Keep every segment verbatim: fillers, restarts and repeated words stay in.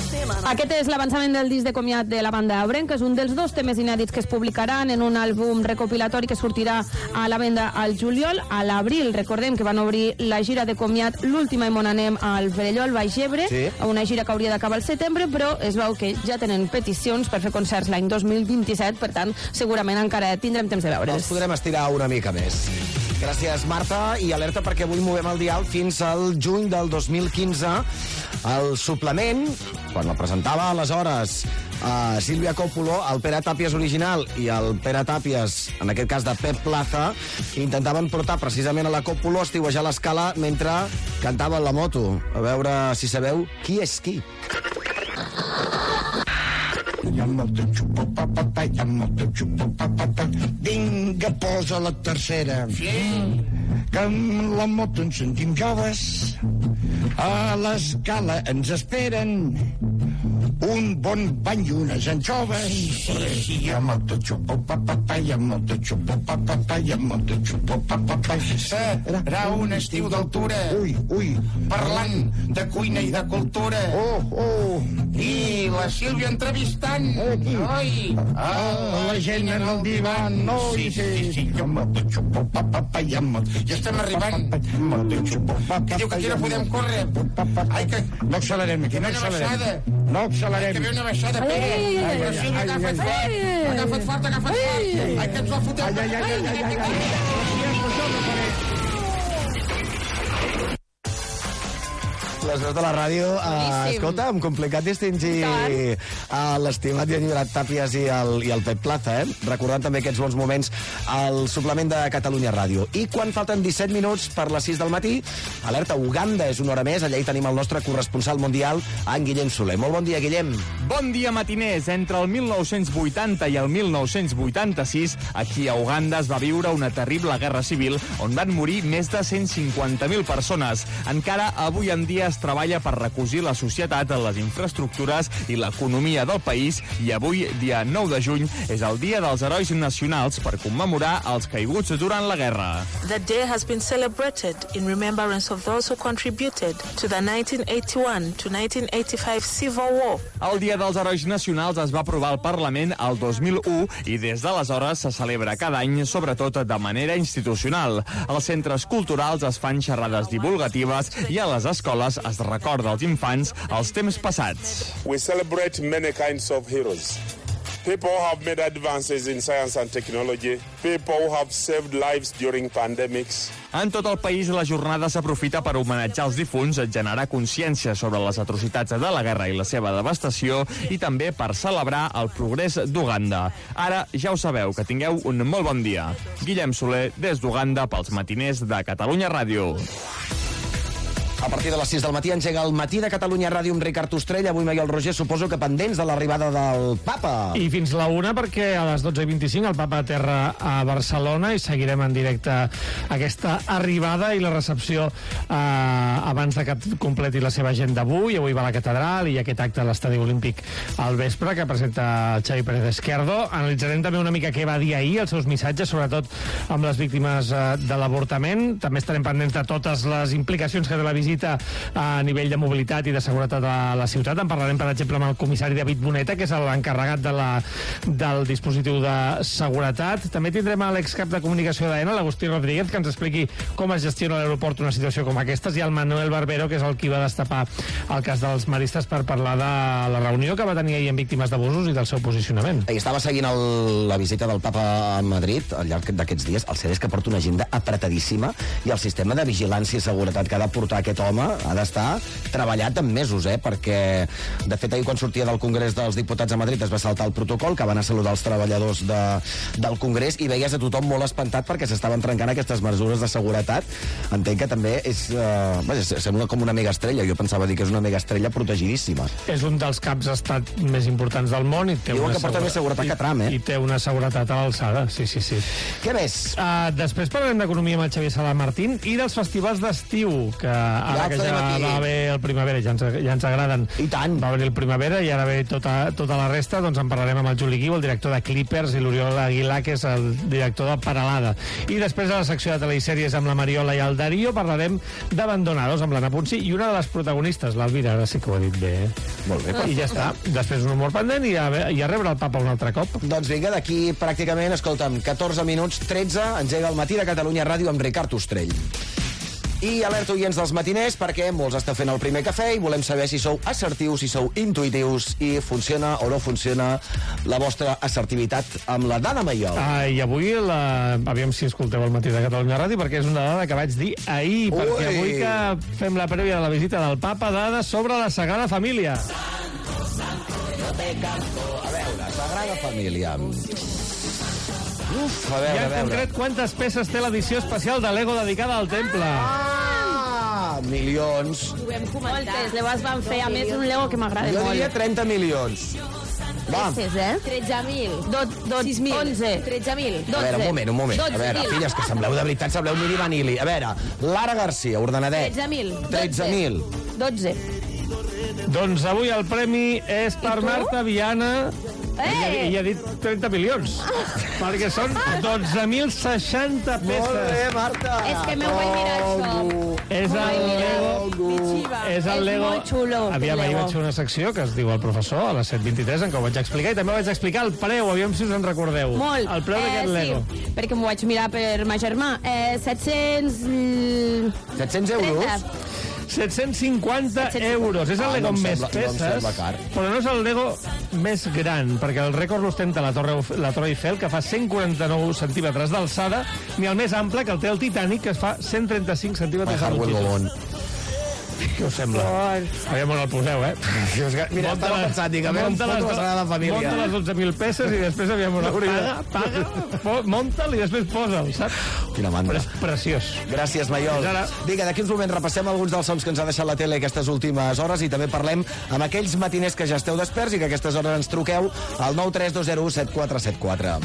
Aquest és l'avançament del disc de comiat de la banda Abren, que és un dels dos temes inèdits que es publicaran en un àlbum recopilatori que sortirà a la venda al juliol. A l'abril, recordem que van obrir la gira de comiat L'última i mon anem al Perelló, al Baix Ebre, sí. Una gira que hauria d'acabar al setembre, però es veu que ja tenen peticions per fer concerts l'any dos mil vint-i-set, per tant, segurament encara tindrem temps de veure'ls. Els podrem estirar una mica més. Gràcies, Marta, i alerta perquè avui movem el dial fins al juny del dos mil quinze. El suplement, quan el presentava aleshores uh, Sílvia Coppolo, el Pere Tàpies original i el Pere Tàpies, en aquest cas de Pep Plaza, intentaven portar precisament a la Coppolo a estiuejar l'escala mentre cantava la moto. A veure si sabeu qui és qui. Vinga, posa la tercera. Sí. Que amb la moto ens sentim joves. A l'escala ens esperen un bon bany i unes anxoves. Sí, sí, sí. I amb moto xupo papapà, i amb moto xupo papapà, i amb moto xupo papapà. Serà un estiu d'altura. Ui, ui. Parlant de cuina i de cultura. Oh, oh. I la Sílvia entrevistant. Aquí. Oi. Ah, la gent en el divan. Sí, sí, sí. I amb moto xupo papapà, i amb moto... Ja estem arribant. Que diu que aquí no podem córrer. Ai, que... No accelerem aquí, no accelerem. No accelerem. Que ve una baixada, Pere. Però Sílvia, agafa't fort. Agafa't fort, agafa't fort. Ai, que ens la fotem. Ai, ai, ai, ai, ai, ai. Les veus de la ràdio, uh, escolta, em complicat distingir uh, l'estimat i enyorat Tàpies i el, i el Pep Plaza, eh? Recordant també aquests bons moments al suplement de Catalunya Ràdio. I quan falten disset minuts per les sis del matí, alerta, Uganda és una hora més, allà hi tenim el nostre corresponsal mundial, en Guillem Soler. Molt bon dia, Guillem. Bon dia, matiners. Entre el mil nou-cents vuitanta i el mil nou-cents vuitanta-sis, aquí a Uganda es va viure una terrible guerra civil on van morir més de cent cinquanta mil persones. Encara avui en dia es treballa per recosir la societat, les infraestructures i l'economia del país, i avui, dia nou de juny, és el Dia dels Herois Nacionals per commemorar els caiguts durant la guerra. That day has been celebrated in remembrance of those who contributed to the nineteen eighty-one to nineteen eighty-five Civil War. El Dia dels Herois Nacionals es va aprovar al Parlament el dos mil u i des d'aleshores se celebra cada any, sobretot de manera institucional. Als centres culturals es fan xerrades divulgatives i a les escoles es recorda als infants els temps passats. We celebrate many kinds of heroes. People who have made advances in science and technology. People who have saved lives during pandemics. En tot el país, la jornada s'aprofita per homenatjar els difunts, generar consciència sobre les atrocitats de la guerra i la seva devastació i també per celebrar el progrés d'Uganda. Ara ja ho sabeu, que tingueu un molt bon dia. Guillem Soler, des d'Uganda, pels matiners de Catalunya Ràdio. A partir de les sis del matí engega el Matí de Catalunya Ràdio amb Ricard Ostrell. Avui Miguel Roger, suposo que pendents de l'arribada del papa. I fins la una, perquè a les dotze i vint-i-cinc el papa aterra a Barcelona i seguirem en directe aquesta arribada i la recepció eh, abans de que completi la seva agenda avui. Avui va a la catedral i aquest acte a l'Estadi Olímpic al vespre que presenta el Xavi Pérez Esquerdo. Analitzarem també una mica què va dir ahir, els seus missatges, sobretot amb les víctimes eh, de l'avortament. També estarem pendents de totes les implicacions que té la visita a nivell de mobilitat i de seguretat a la ciutat. En parlarem, per exemple, amb el comissari David Boneta, que és l'encarregat de la, del dispositiu de seguretat. També tindrem a l'excap de comunicació d'Aena, l'Agustí Rodríguez, que ens expliqui com es gestiona a l'aeroport una situació com aquestes, i el Manuel Barbero, que és el qui va destapar el cas dels maristes per parlar de la reunió que va tenir ahir amb víctimes d'abusos i del seu posicionament. Ahir estava seguint el, la visita del papa a Madrid al llarg d'aquests dies. El cert és que porta una agenda apretadíssima i el sistema de vigilància i seguretat que ha de portar aquest home ha d'estar treballat en mesos, eh? Perquè, de fet, ahir quan sortia del Congrés dels Diputats a Madrid es va saltar el protocol, que van a saludar els treballadors de, del Congrés, i veies a tothom molt espantat perquè s'estaven trencant aquestes mesures de seguretat. Entenc que també és... Eh, vaja, sembla com una mega estrella. Jo pensava dir que és una mega estrella protegidíssima. És un dels caps d'estat més importants del món i té Diuen una que porta més seguretat que Trump, eh? I té una seguretat a l'alçada, sí, sí, sí. Què més? Uh, després parlarem d'economia amb el Xavier Sala Martín i dels festivals d'estiu, que ara ja que ja va haver el Primavera, ja ens, ja ens agraden. I tant. Va venir el Primavera i ara ve tota, tota la resta, doncs en parlarem amb el Juli Guiu, el director de Clippers, i l'Oriol Aguilar, que és el director de Paralada. I després a la secció de telesèries amb la Mariola i el Darío parlarem d'Abandonados amb l'Anna Punsi i una de les protagonistes, l'Alvira, ara sí que ho he dit bé, eh? Molt bé. I ja està. Després un humor pendent i a, i a rebre el papa un altre cop. Doncs vinga, d'aquí pràcticament, escolta'm, catorze minuts, tretze, engega el Matí de Catalunya Ràdio amb Ricard Ostrell. I alerta oients dels matiners, perquè molts està fent el primer cafè i volem saber si sou assertius, si sou intuitius i funciona o no funciona la vostra assertivitat amb la Dana Mayol. Ah, I avui, la... aviam si escolteu el Matí de Catalunya Ràdio, perquè és una dada que vaig dir ahir, Ui. perquè avui que fem la prèvia de la visita del papa, dades sobre la Sagrada Família. A veure, Sagrada Família. Uf, a veure, I a en veure. concret, quantes peces té l'edició especial de Lego dedicada al temple? Ah, milions. Moltes, llavors van fer, a més, un Lego que m'agrada Jo molt. diria trenta milions. Va. Peces, eh? tretze mil. sis mil. onze. tretze mil. A veure, un moment, un moment. A veure, filles, que sembleu de veritat, sembleu Miri Vanilli. A veure, Lara Garcia, ordenadet. tretze mil. tretze mil. dotze. Doncs avui el premi és per Marta Viana. Ella, ella ha dit trenta milions. Perquè són dotze mil seixanta peces. Molt bé, Marta. És que me vull mirar això. És el Lego... És el És Lego... molt xulo, Aviam, el ahir Lego. vaig fer una secció que es diu El Professor, a les set vint-i-tres, en què ho vaig explicar, i també vaig explicar el preu, aviam si us en recordeu. Molt. El preu d'aquest Lego. Sí, perquè m'ho vaig mirar per ma germà. Eh, set-cents... set-cents euros? set-cents cinquanta euros. És el Ah, Lego no em amb més sembla- no em peces, sembla car. però no és el Lego més gran, perquè el rècord l'ostenta la Torre, la Torre Eiffel, que fa cent quaranta-nou centímetres d'alçada, ni el més ample, que el té el Titanic, que es fa cent trenta-cinc My centímetres de heart will go longitud. on. Què us sembla? Aviam on el poseu, eh? Mira, Monta estava les- pensant, dic, a veure, monta on les foto la do- Sagrada Família. Monta les dotze mil peces i després aviam on el paga, paga, po- munta'l i després posa'l, saps? Quina mandra. Però és preciós. Gràcies, Maiol. Fins ara. Vinga, d'aquí uns moments repassem alguns dels sons que ens ha deixat la tele aquestes últimes hores i també parlem amb aquells matiners que ja esteu desperts i que a aquestes hores ens truqueu al nou tres dos zero set quatre set quatre.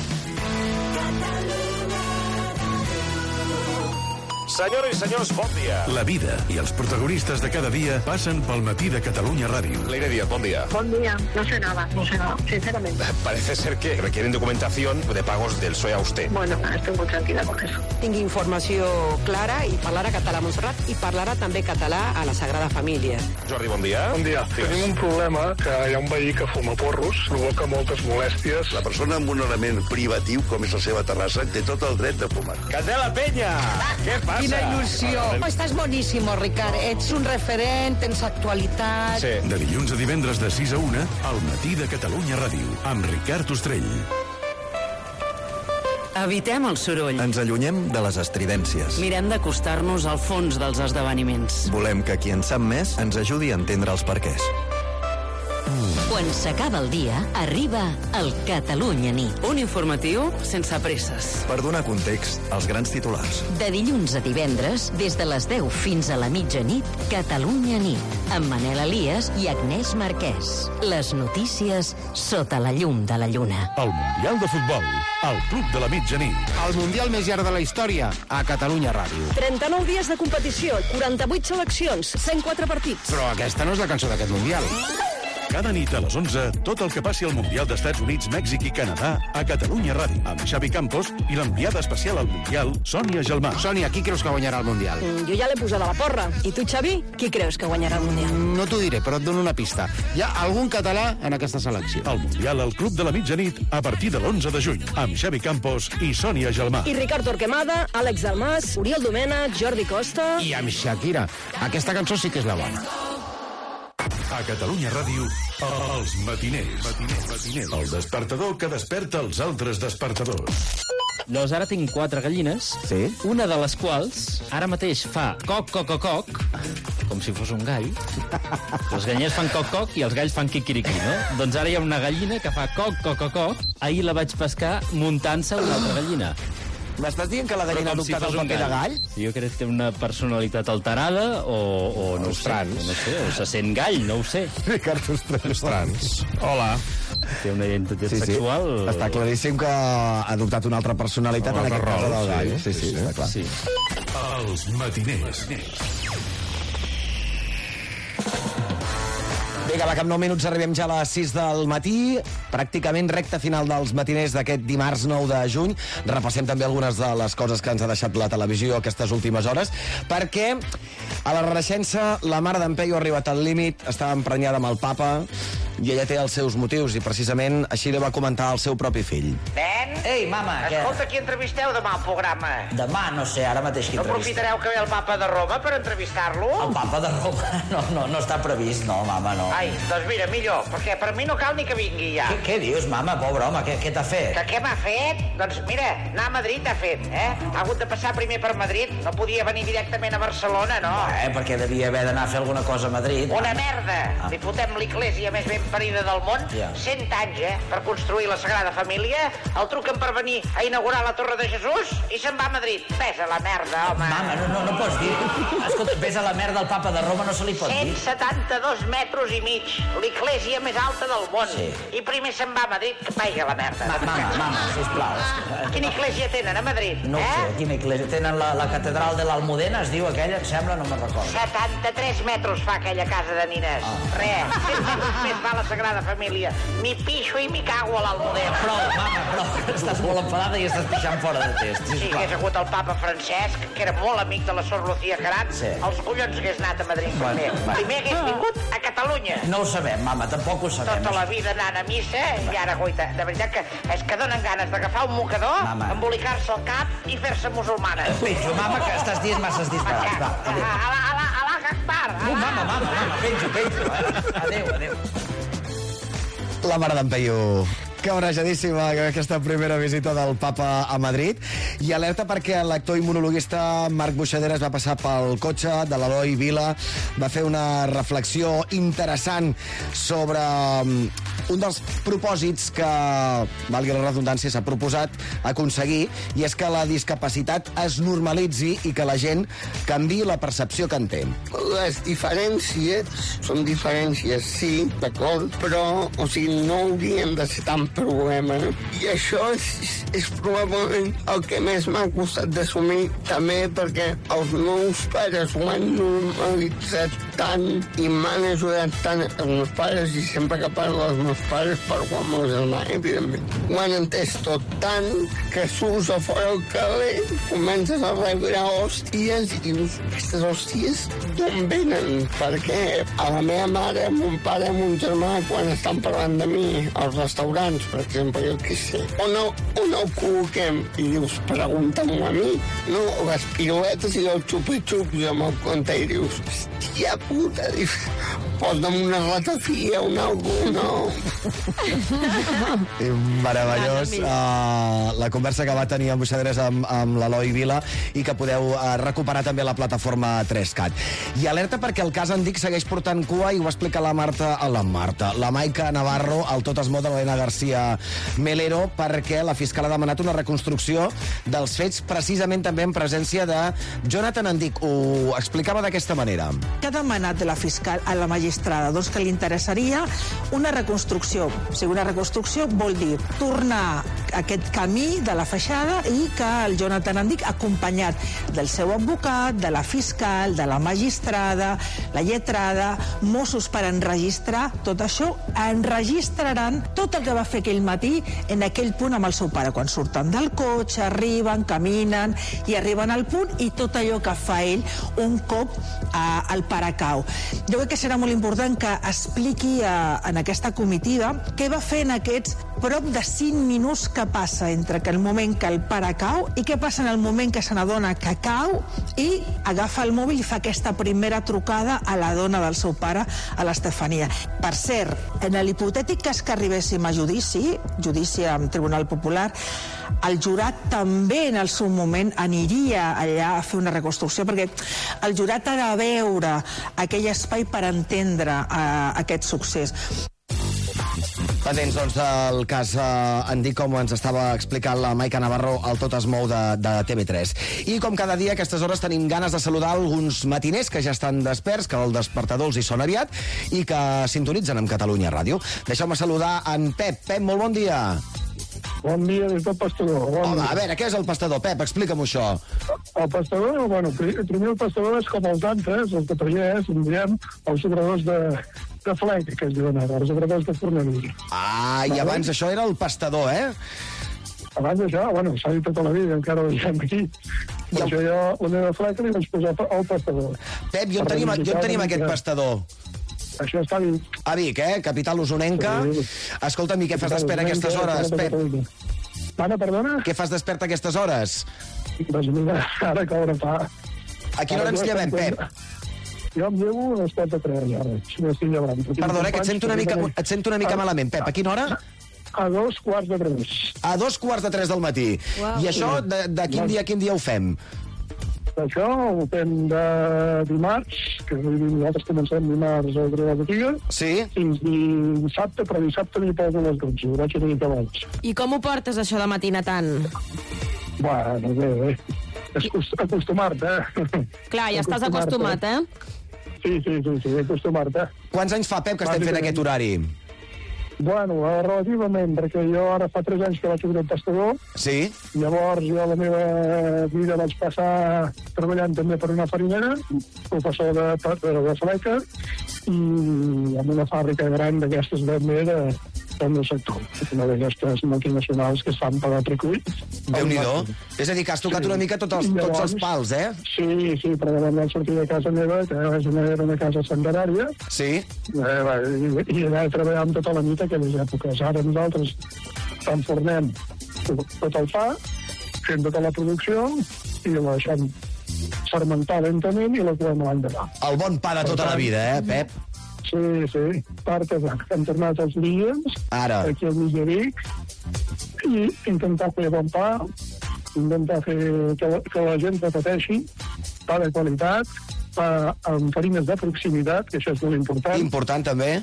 Senyores i senyors, bon dia. La vida i els protagonistes de cada dia passen pel Matí de Catalunya Ràdio. Leire Díaz, bon dia. Buen día, no sé nada, no sé nada, sinceramente. Parece ser que requieren documentación de pagos del P S O E a usted. Bueno, estoy muy tranquila con eso. Tingui informació clara i parlarà català a Montserrat i parlarà també català a la Sagrada Família. Jordi, bon dia. Bon dia. Tenim un problema, que hi ha un veí que fuma porros, provoca moltes molèsties. La persona amb un element privatiu, com és la seva terrassa, té tot el dret de fumar. Candela Penya! Què passa? Quina il·lusió. Oh, estàs boníssimo, Ricard. Ets un referent, tens actualitat. Sí. De dilluns a divendres de sis a una, al Matí de Catalunya Ràdio, amb Ricard Ostrell. Evitem el soroll. Ens allunyem de les estridències. Mirem d'acostar-nos al fons dels esdeveniments. Volem que qui en sap més ens ajudi a entendre els perquès. Quan s'acaba el dia, arriba el Catalunya Nit. Un informatiu sense presses. Per donar context als grans titulars. De dilluns a divendres, des de les deu fins a la mitjanit, Catalunya Nit, amb Manel Elias i Agnès Marquès. Les notícies sota la llum de la lluna. El Mundial de Futbol, al Club de la Mitjanit. El Mundial més llarg de la història, a Catalunya Ràdio. trenta-nou dies de competició, quaranta-vuit seleccions, cent quatre partits. Però aquesta no és la cançó d'aquest Mundial. Cada nit a les onze, tot el que passi al Mundial d'Estats Units, Mèxic i Canadà a Catalunya Ràdio, amb Xavi Campos i l'enviada especial al Mundial, Sònia Gelmà. Sònia, qui creus que guanyarà el Mundial? Mm, jo ja l'he posat a la porra. I tu, Xavi, qui creus que guanyarà el Mundial? No t'ho diré, però et dono una pista. Hi ha algun català en aquesta selecció. El Mundial al Club de la Mitjanit a partir de l'onze de juny, amb Xavi Campos i Sònia Gelmà. I Ricard Torquemada, Àlex Dalmas, Oriol Domènech, Jordi Costa... I amb Shakira. Aquesta cançó sí que és la bona. A Catalunya Ràdio, els matiners. matiners. matiners. El despertador que desperta els altres despertadors. Llavors ara tinc quatre gallines, sí? Una de les quals ara mateix fa coc, coc, coc, coc, com si fos un gall. Les gallines fan coc, coc i els galls fan quiquiriqui, no? Doncs ara hi ha una gallina que fa coc, coc, coc, coc. Ahir la vaig pescar muntant-se una altra gallina. M'estàs dient que la gallina ha adoptat fos el un paper de gall? Jo crec que té una personalitat alterada o, o no ho sé, o no sé, o se sent gall, no ho sé. Ricard Ostrell. Trans. Hola. Té una identitat Sí, sí. sexual... Està claríssim que ha adoptat una altra personalitat, en aquest cas la del gall. Sí, sí, està clar. Sí. Els matiners. Vinga, va, que en nou minuts arribem ja a les sis del matí, pràcticament recta final dels matiners d'aquest dimarts nou de juny. Repassem també algunes de les coses que ens ha deixat la televisió aquestes últimes hores, perquè A la Renaixença, la mare d'en Peyu ha arribat al límit, estava emprenyada amb el papa, i ella té els seus motius, i precisament així li va comentar al seu propi fill. Nen? Ei, mama, què? Escolta, qui entrevisteu demà al programa? Demà, no sé, ara mateix qui No entrevista. aprofitareu que ve el papa de Roma per entrevistar-lo? El papa de Roma? No, no, no està previst, no, mama, no. Ai, doncs mira, millor, perquè per mi no cal ni que vingui ja. Què, què dius, mama, pobre home, què, què t'ha fet? Que què m'ha fet? Doncs mira, anar a Madrid ha fet, eh? Ha hagut de passar primer per Madrid, no podia venir directament a Barcelona, no? Eh, perquè devia haver d'anar a fer alguna cosa a Madrid. Una merda! Ah. Li fotem l'església més ben parida del món, Ja. cent anys, eh? Per construir la Sagrada Família, el truquen per venir a inaugurar la Torre de Jesús i se'n va a Madrid. Ves a la merda, home. Mama, no, no, no pots dir... Escolta, ves a la merda al papa de Roma, no se li pot dir. cent setanta-dos metres i mig, l'església més alta del món. Sí. I primer se'n va a Madrid, que vagi a la merda. Ma, mama, mama, sisplau. Ah, quina església tenen a Madrid, No ho eh? sé, quina església. Tenen la, la catedral de l'Almudena, es diu aquella, em sembla, no me'n recordo. setanta-tres metres fa aquella casa de nines. Ah. Res, cent metres més va la Sagrada Família. M'hi pixo i m'hi cago a l'Almudena. Prou, mama, prou. Estàs molt enfadada i estàs pixant fora de test. Si hagués hagut el papa Francesc, que era molt amic de la Sor Lucía Carat, Sí. els collons hagués anat a Madrid Bueno, primer. va. Primer hagués vingut a Catalunya. No ho sabem, mama, tampoc ho sabem. Tota la vida anant a missa i ara, goita, de veritat que és que donen ganes d'agafar un mocador, Mama. embolicar-se el cap i fer-se musulmana. Penjo, mama, que estàs dient masses disparats. Va, A adéu. la, a la, a la Gaspar. No, mama, mama, mama, penjo, penjo, eh? Adéu, adéu. La mare d'en Peyu. Que barrejadíssima aquesta primera visita del papa a Madrid. I alerta perquè l'actor i monologuista Marc Buixaderas va passar pel cotxe de l'Eloi Vila, va fer una reflexió interessant sobre um, un dels propòsits que, valgui la redundància, s'ha proposat aconseguir, i és que la discapacitat es normalitzi i que la gent canviï la percepció que en té. Les diferències són diferències, sí, d'acord, però, o sigui, no haurien de ser tan problema. I això és, és probablement el que més m'ha costat d'assumir, també perquè els meus pares ho han normalitzat tant i m'han ajudat tant els meus pares, i sempre que parlo dels meus pares parlo amb el germà, evidentment. Ho han entès tot tant que surts a fora al carrer, comences a rebre hòsties i dius, aquestes hòsties d'on venen? Perquè a la meva mare, a mon pare, a mon germà, quan estan parlant de mi als restaurants, per exemple, jo què sé, on el, on el col·loquem? I dius, pregunta-m'ho a mi. No, les piruetes i els xupa-xups amb el compte, i dius, hòstia puta, dius, posa'm una ratafia, un algú, no. I meravellós uh, la conversa que va tenir amb Buixaderas amb, amb l'Eloi Vila, i que podeu uh, recuperar també a la plataforma tres cat. I alerta perquè el cas Andic segueix portant cua, i ho va explicar la Marta, a la Marta, la Maica Navarro, al Tot es mou de l'Helena García Melero, perquè la fiscal ha demanat una reconstrucció dels fets, precisament també en presència de Jonathan Andic. Ho explicava d'aquesta manera. Que ha demanat la fiscal a la magistrada? Doncs que li interessaria una reconstrucció. O sigui, una reconstrucció vol dir tornar aquest camí de la feixada, i que el Jonathan Andic, acompanyat del seu advocat, de la fiscal, de la magistrada, la lletrada, Mossos per enregistrar tot això, enregistraran tot el que va fer aquell matí en aquell punt amb el seu pare, quan surten del cotxe, arriben, caminen i arriben al punt, i tot allò que fa ell un cop a, al Paracau. Jo crec que serà molt important que expliqui a, en aquesta comitiva què va fer en aquests prop de cinc minuts que passa entre que el moment que el pare cau i què passa en el moment que se n'adona que cau, i agafa el mòbil i fa aquesta primera trucada a la dona del seu pare, a l'Estefania. Per cert, en l'hipotètic cas que arribéssim a judici, judici amb Tribunal Popular, el jurat també en el seu moment aniria allà a fer una reconstrucció, perquè el jurat ha de veure aquell espai per entendre uh, aquest succés. Pendents, doncs, del cas eh, Andic, com ens estava explicant la Maica Navarro, al Tot es mou de, de T V tres. I com cada dia a aquestes hores tenim ganes de saludar alguns matiners que ja estan desperts, que el despertador els hi sona aviat, i que sintonitzen amb Catalunya Ràdio. Deixeu-me saludar en Pep. Pep, molt bon dia. Bon dia des del Pastador. Bon Home, dia. a veure, què és el Pastador? Pep, explica'm això. El Pastador, bueno, primer el Pastador és com els altres, els de Pallès, en diem, els obradors de, de flec, que es diuen ara, els obradors de fornalí. Ah, i abans això era el Pastador, eh? Abans d'això, bueno, s'ha dit tota la vida, encara ho diem aquí. Per això jo, la meva fleca, li vaig posar al pastador. Pep, i on tenim, on tenim aquest pastador? Això està a Vic. A Vic, eh? Capital usonenca. Sí. Escolta'm, i què fas despert a aquestes hores, Pep? Mana, perdona? Què fas despert a aquestes hores? Doncs mira, ara que hora fa. A quina hora ens llevem, Pep? Jo em llevo a les quatre de tres, ara. Si m'estic llevant. Perdona, que et sento una mica, et sento una mica malament, Pep. A quina hora? A dos quarts de tres. A dos quarts de tres del matí. Wow. I això, de, de quin dia a quin dia ho fem? Això ho fem de dimarts, que nosaltres comencem dimarts a obrir la botiga, sí. fins dissabte, però dissabte n'hi poso a les dotze, ho vaig una mica abans. I com ho portes, això de matina tant? Bueno, bé, bé. Acostumar-te, eh? Clar, ja estàs acostumat, eh? Sí, sí, sí, sí, acostumar-te. Quants anys fa, Pep, que estem fent aquest horari? Bueno, relativament, perquè jo ara fa tres anys que vaig obrir el pastador. Sí. Llavors jo la meva vida vaig passar treballant també per una farinera, professor de, de, de fleca, i en una fàbrica gran d'aquestes també de, del meu sector. Una d'aquestes multinacionals que es fan per al tricuit. Déu-n'hi-do. És a dir, que has tocat sí. una mica tots els, tots els pals, eh? Sí, sí, però quan vaig sortir de casa meva, que era una casa centenària, sí. eh, va, i, i allà treballàvem tota la nit a aquelles èpoques. Ara nosaltres transformem tot el pa, fem tota la producció i la deixem fermentar lentament i la coem l'endemà. El bon pa de tota la vida, eh, Pep? Sí, sí. Part que hem tornat als Liens, Ara. aquí al mig de Vic, i intentar fer bon pa, intentar fer que la, que la gent repeteixi, pa de qualitat, pa amb farines de proximitat, que això és molt important. Important, també.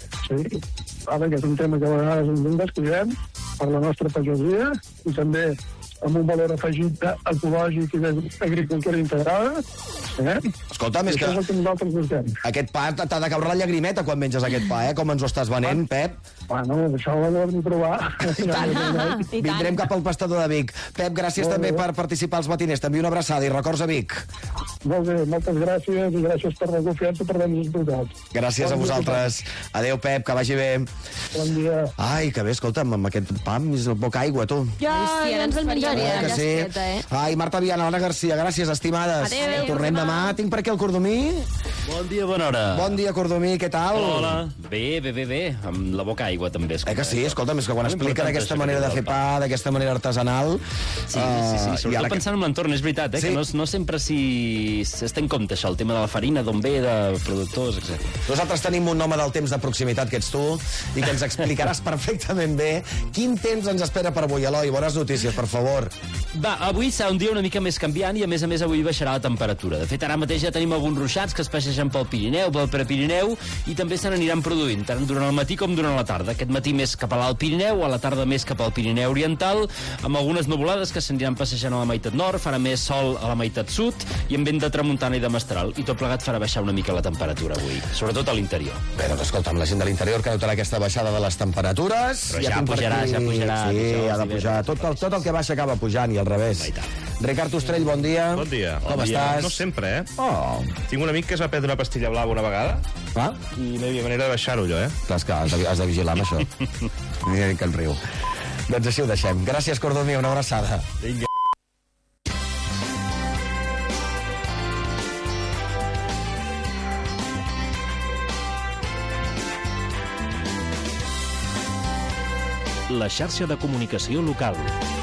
Sí, ara, que és un tema que a vegades ens en descuidem per la nostra pagesia, i també amb un valor afegit ecològic i d'agricultura integrada. Eh? Escolta, més que... Això és el que nosaltres busquem. Aquest pa t'ha de caure la llagrimeta quan menges aquest pa, eh? Com ens ho estàs venent, Pep? Bueno, això ho hem de provar. I tant. Vindrem cap al pastador de Vic. Pep, gràcies Molt també bé. per participar als matiners. T'envio una abraçada i records a Vic. Molt bé, moltes gràcies i gràcies per la confiança per haver-nos escoltat. Gràcies bon a vosaltres. Adéu, Pep, que vagi bé. Bon dia. Ai, que bé, escolta'm, amb aquest pa és poca aigua, tu. Ja, ja ens el menjaré. Eh, que sí? Eh? Ai, Marta Viana, Anna Garcia, gràcies, estimades. Adéu. Tornem demà. Tinc per aquí el Cordomí. Bon dia, bona hora. Bon dia, Cordomí, què tal? Hola. Bé, bé, bé, bé. Amb la boca aigua, també. Eh que sí? Escolta'm, és que quan expliquen aquesta manera de fer pa, d'aquesta manera artesanal... Sí, sí, sí, sobretot ara que- pensant en l'entorn, és veritat, eh, Sí. que no, no sempre s'hi es té en compte això, el tema de la farina, d'on ve, de productors, etcètera. Nosaltres tenim un home del temps de proximitat, que ets tu, i que ens explicaràs perfectament bé quin temps ens espera per avui. Eloi, bones notícies, per favor. Va, avui serà un dia una mica més canviant i, a més a més, avui baixarà la temperatura. De fet, ara mateix ja tenim alguns ruixats que es passegen pel Pirineu, pel Prepirineu, i també se n'aniran produint, tant durant el matí com durant la tarda. Aquest matí més cap a l'Alt Pirineu, a la tarda més cap al Pirineu Oriental, amb algunes nuvolades que s'aniran passejant a la meitat nord, farà més sol a la meitat sud, i amb vent de tramuntana i de mestral, i tot plegat farà baixar una mica la temperatura avui, sobretot a l'interior. Bé, doncs escolta'm, la gent de l'interior que notarà aquesta baixada de les temperatures... Però ja tinc per pujarà, aquí- ja pujarà, Sí, dijous, ha de pujar. Tot el, tot el que baixa acaba pujant i al revés. Ricard Ostrell, bon dia. Bon dia. Com Bon dia. estàs? No sempre, eh? Oh. Tinc un amic que es va prendre una pastilla blava una vegada ah? i no hi havia manera de baixar-ho, allò, eh? Clar, és que has de, has de vigilar amb això. Mira que en riu. Doncs així ho deixem. Gràcies, Cordomí, una abraçada. Vinga. La xarxa de comunicació local.